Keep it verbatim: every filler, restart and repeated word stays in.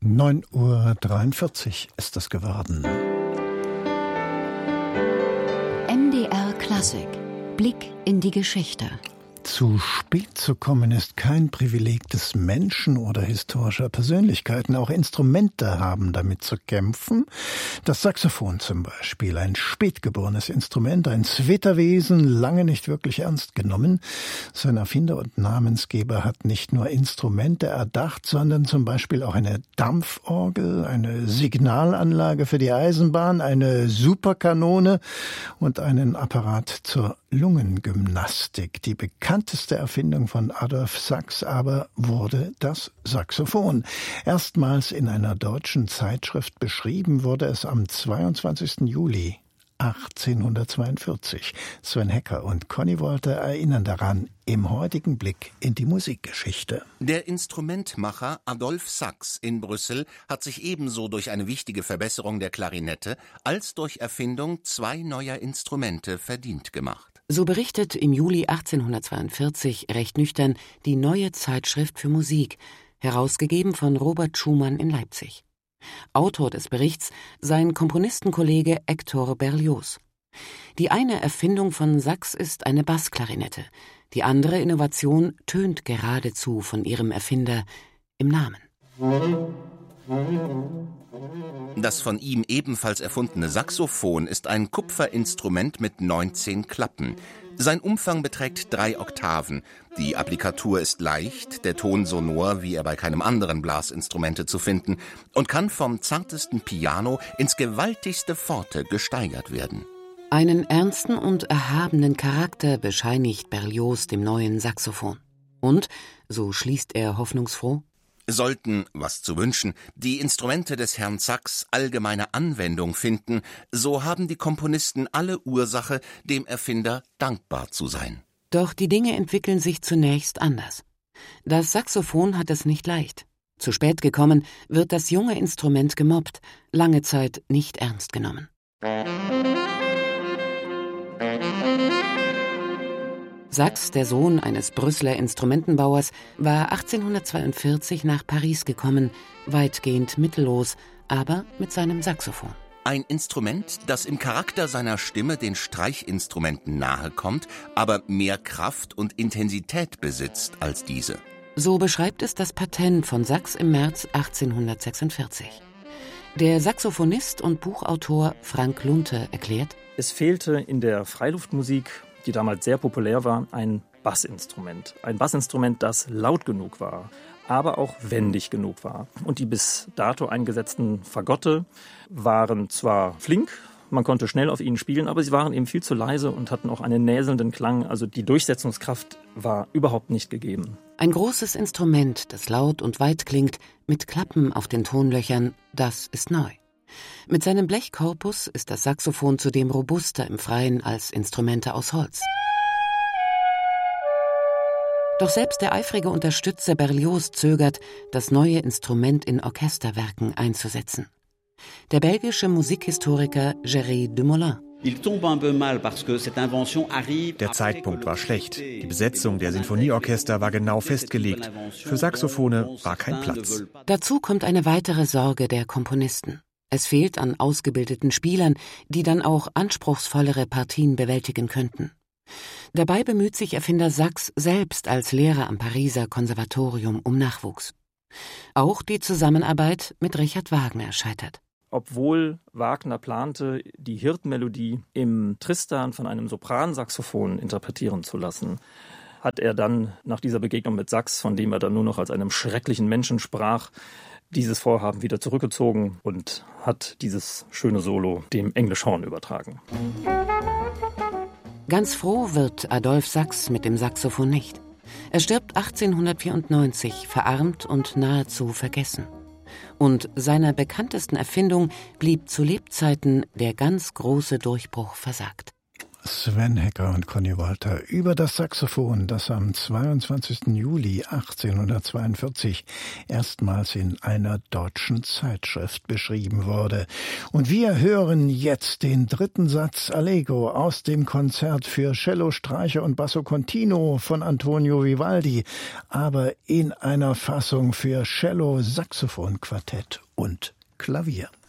neun Uhr dreiundvierzig ist es geworden. M D R Klassik. Blick in die Geschichte. Zu spät zu kommen ist kein Privileg des Menschen oder historischer Persönlichkeiten. Auch Instrumente haben damit zu kämpfen. Das Saxophon zum Beispiel, ein spätgeborenes Instrument, ein Zwitterwesen, lange nicht wirklich ernst genommen. Sein Erfinder und Namensgeber hat nicht nur Instrumente erdacht, sondern zum Beispiel auch eine Dampforgel, eine Signalanlage für die Eisenbahn, eine Superkanone und einen Apparat zur Lungengymnastik. Die bekannteste Erfindung von Adolf Sax aber wurde das Saxophon. Erstmals in einer deutschen Zeitschrift beschrieben wurde es am zweiundzwanzigsten Juli achtzehnhundertzweiundvierzig. Sven Hecker und Conny Wolter erinnern daran im heutigen Blick in die Musikgeschichte. Der Instrumentmacher Adolf Sax in Brüssel hat sich ebenso durch eine wichtige Verbesserung der Klarinette als durch Erfindung zwei neuer Instrumente verdient gemacht. So berichtet im Juli achtzehnhundertzweiundvierzig recht nüchtern die Neue Zeitschrift für Musik, herausgegeben von Robert Schumann in Leipzig. Autor des Berichts sein Komponistenkollege Hector Berlioz. Die eine Erfindung von Sax ist eine Bassklarinette, die andere Innovation tönt geradezu von ihrem Erfinder im Namen. Das von ihm ebenfalls erfundene Saxophon ist ein Kupferinstrument mit neunzehn Klappen. Sein Umfang beträgt drei Oktaven. Die Applikatur ist leicht, der Ton sonor, wie er bei keinem anderen Blasinstrumente zu finden, und kann vom zartesten Piano ins gewaltigste Forte gesteigert werden. Einen ernsten und erhabenen Charakter bescheinigt Berlioz dem neuen Saxophon. Und, so schließt er hoffnungsfroh, sollten, was zu wünschen, die Instrumente des Herrn Sax allgemeine Anwendung finden, so haben die Komponisten alle Ursache, dem Erfinder dankbar zu sein. Doch die Dinge entwickeln sich zunächst anders. Das Saxophon hat es nicht leicht. Zu spät gekommen, wird das junge Instrument gemobbt, lange Zeit nicht ernst genommen. Sax, der Sohn eines Brüsseler Instrumentenbauers, war achtzehnhundertzweiundvierzig nach Paris gekommen, weitgehend mittellos, aber mit seinem Saxophon. Ein Instrument, das im Charakter seiner Stimme den Streichinstrumenten nahe kommt, aber mehr Kraft und Intensität besitzt als diese. So beschreibt es das Patent von Sax im März achtzehnhundertsechsundvierzig. Der Saxophonist und Buchautor Frank Lunte erklärt: Es fehlte in der Freiluftmusik, die damals sehr populär war, ein Bassinstrument. Ein Bassinstrument, das laut genug war, aber auch wendig genug war. Und die bis dato eingesetzten Fagotte waren zwar flink, man konnte schnell auf ihnen spielen, aber sie waren eben viel zu leise und hatten auch einen näselnden Klang. Also die Durchsetzungskraft war überhaupt nicht gegeben. Ein großes Instrument, das laut und weit klingt, mit Klappen auf den Tonlöchern, das ist neu. Mit seinem Blechkorpus ist das Saxophon zudem robuster im Freien als Instrumente aus Holz. Doch selbst der eifrige Unterstützer Berlioz zögert, das neue Instrument in Orchesterwerken einzusetzen. Der belgische Musikhistoriker Gerry Dumoulin: Der Zeitpunkt war schlecht. Die Besetzung der Sinfonieorchester war genau festgelegt. Für Saxophone war kein Platz. Dazu kommt eine weitere Sorge der Komponisten. Es fehlt an ausgebildeten Spielern, die dann auch anspruchsvollere Partien bewältigen könnten. Dabei bemüht sich Erfinder Sax selbst als Lehrer am Pariser Konservatorium um Nachwuchs. Auch die Zusammenarbeit mit Richard Wagner scheitert. Obwohl Wagner plante, die Hirtenmelodie im Tristan von einem Sopransaxophon interpretieren zu lassen, hat er dann nach dieser Begegnung mit Sax, von dem er dann nur noch als einem schrecklichen Menschen sprach, dieses Vorhaben wieder zurückgezogen und hat dieses schöne Solo dem Englischhorn übertragen. Ganz froh wird Adolf Sax mit dem Saxophon nicht. Er stirbt achtzehnhundertvierundneunzig, verarmt und nahezu vergessen. Und seiner bekanntesten Erfindung blieb zu Lebzeiten der ganz große Durchbruch versagt. Sven Hecker und Conny Walter über das Saxophon, das am zweiundzwanzigsten Juli achtzehnhundertzweiundvierzig erstmals in einer deutschen Zeitschrift beschrieben wurde. Und wir hören jetzt den dritten Satz Allegro aus dem Konzert für Cello, Streicher und Basso Continuo von Antonio Vivaldi, aber in einer Fassung für Cello, Saxophon, Quartett und Klavier.